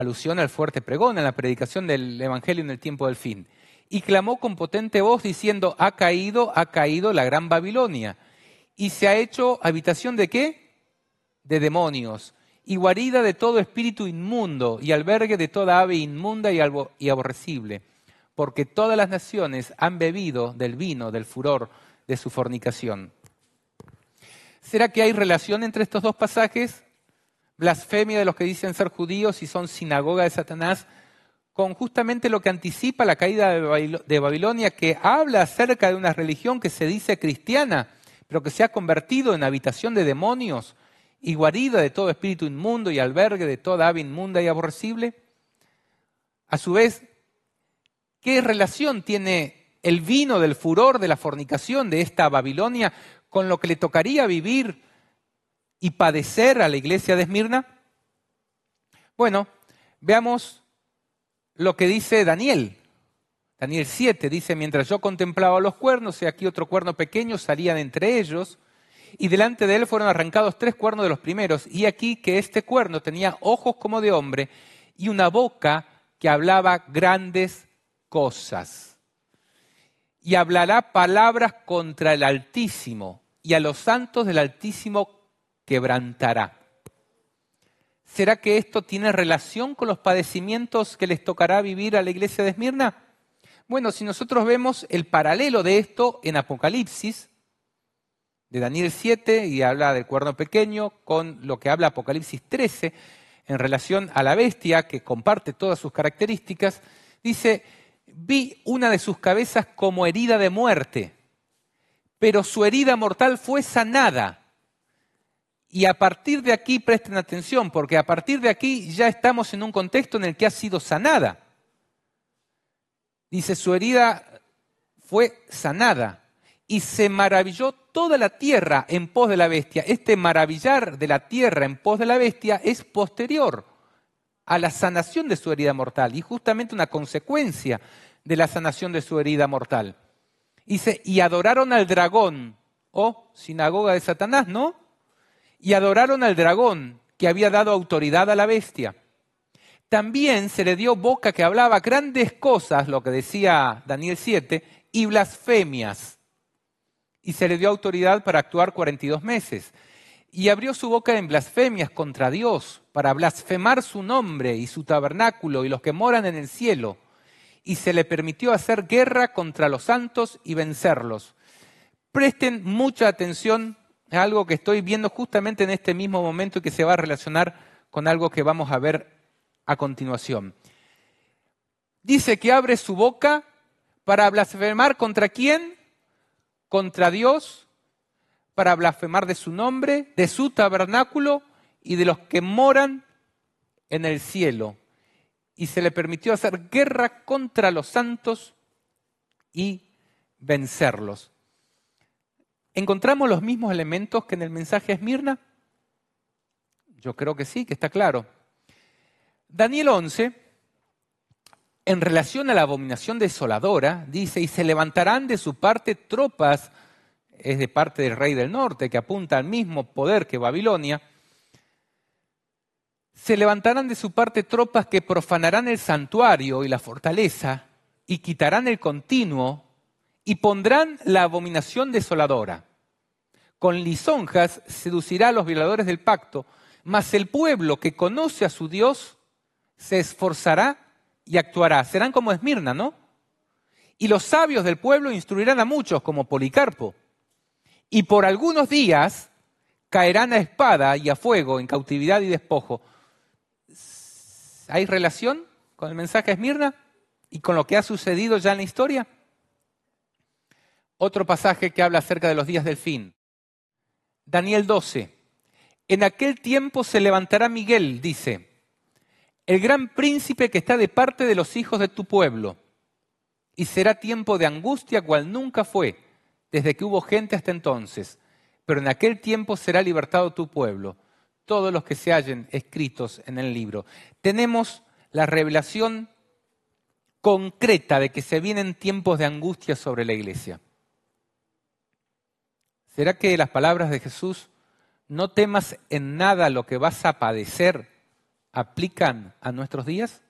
alusión al fuerte pregón, en la predicación del Evangelio en el tiempo del fin. Y clamó con potente voz diciendo, ha caído la gran Babilonia. Y se ha hecho habitación ¿de qué? De demonios, y guarida de todo espíritu inmundo, y albergue de toda ave inmunda y aborrecible, porque todas las naciones han bebido del vino, del furor de su fornicación. ¿Será que hay relación entre estos dos pasajes? Blasfemia de los que dicen ser judíos y son sinagoga de Satanás, con justamente lo que anticipa la caída de Babilonia, que habla acerca de una religión que se dice cristiana, pero que se ha convertido en habitación de demonios y guarida de todo espíritu inmundo y albergue de toda ave inmunda y aborrecible. A su vez, ¿qué relación tiene el vino del furor de la fornicación de esta Babilonia con lo que le tocaría vivir y padecer a la iglesia de Esmirna? Bueno, veamos lo que dice Daniel. Daniel 7 dice, mientras yo contemplaba los cuernos, y aquí otro cuerno pequeño salían entre ellos, y delante de él fueron arrancados 3 cuernos de los primeros, y aquí que este cuerno tenía ojos como de hombre, y una boca que hablaba grandes cosas. Y hablará palabras contra el Altísimo, y a los santos del Altísimo quebrantará. ¿Será que esto tiene relación con los padecimientos que les tocará vivir a la iglesia de Esmirna? Bueno, si nosotros vemos el paralelo de esto en Apocalipsis, de Daniel 7, y habla del cuerno pequeño, con lo que habla Apocalipsis 13, en relación a la bestia, que comparte todas sus características, dice, vi una de sus cabezas como herida de muerte, pero su herida mortal fue sanada. Y a partir de aquí, presten atención, porque a partir de aquí ya estamos en un contexto en el que ha sido sanada. Dice, su herida fue sanada y se maravilló toda la tierra en pos de la bestia. Este maravillar de la tierra en pos de la bestia es posterior a la sanación de su herida mortal y justamente una consecuencia de la sanación de su herida mortal. Dice, y adoraron al dragón, sinagoga de Satanás, ¿no? Y adoraron al dragón que había dado autoridad a la bestia. También se le dio boca que hablaba grandes cosas, lo que decía Daniel 7, y blasfemias. Y se le dio autoridad para actuar 42 meses. Y abrió su boca en blasfemias contra Dios, para blasfemar su nombre y su tabernáculo y los que moran en el cielo. Y se le permitió hacer guerra contra los santos y vencerlos. Presten mucha atención a algo que estoy viendo justamente en este mismo momento y que se va a relacionar con algo que vamos a ver a continuación. Dice que abre su boca para blasfemar ¿contra quién? Contra Dios, para blasfemar de su nombre, de su tabernáculo y de los que moran en el cielo. Y se le permitió hacer guerra contra los santos y vencerlos. ¿Encontramos los mismos elementos que en el mensaje a Esmirna? Yo creo que sí, que está claro. Daniel 11, en relación a la abominación desoladora, dice, y se levantarán de su parte tropas, es de parte del rey del norte, que apunta al mismo poder que Babilonia, se levantarán de su parte tropas que profanarán el santuario y la fortaleza, y quitarán el continuo, y pondrán la abominación desoladora. Con lisonjas seducirá a los violadores del pacto, mas el pueblo que conoce a su Dios se esforzará y actuará. Serán como Esmirna, ¿no? Y los sabios del pueblo instruirán a muchos, como Policarpo. Y por algunos días caerán a espada y a fuego, en cautividad y despojo. ¿Hay relación con el mensaje a Esmirna y con lo que ha sucedido ya en la historia? Otro pasaje que habla acerca de los días del fin. Daniel 12. En aquel tiempo se levantará Miguel, dice, el gran príncipe que está de parte de los hijos de tu pueblo, y será tiempo de angustia cual nunca fue, desde que hubo gente hasta entonces. Pero en aquel tiempo será libertado tu pueblo, todos los que se hallen escritos en el libro. Tenemos la revelación concreta de que se vienen tiempos de angustia sobre la iglesia. ¿Será que las palabras de Jesús, no temas en nada lo que vas a padecer, aplican a nuestros días?